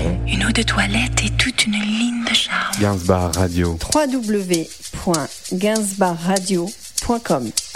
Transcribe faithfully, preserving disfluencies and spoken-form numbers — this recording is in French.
Une eau de toilette et toute une ligne de charme. Gainsbar Radio. w w w point gainsbar radio point com